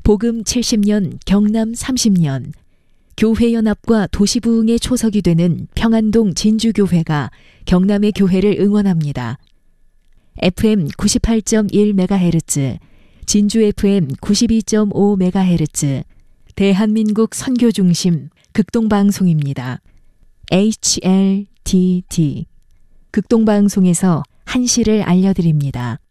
복음 70년, 경남 30년, 교회연합과 도시부흥의 초석이 되는 평안동 진주교회가 경남의 교회를 응원합니다. FM 98.1MHz, 진주 FM 92.5MHz, 대한민국 선교중심 극동방송입니다. HLTT, 극동방송에서 한시를 알려드립니다.